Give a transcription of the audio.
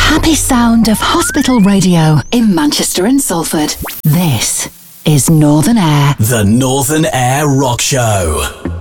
happy sound of hospital radio in Manchester and Salford. This is Northern Air. The Northern Air Rock Show.